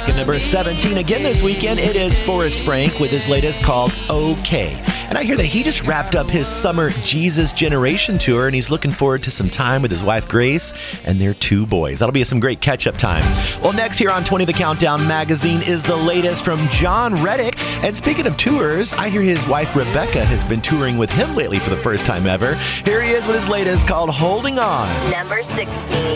Back at number 17 again this weekend, it is Forrest Frank with his latest called OK. And I hear that he just wrapped up his summer Jesus Generation tour, and he's looking forward to some time with his wife Grace and their 2 boys. That'll be some great catch-up time. Well, next here on 20 The Countdown magazine is the latest from John Reddick. And speaking of tours, I hear his wife Rebecca has been touring with him lately for the first time ever. Here he is with his latest called Holding On. Number 16.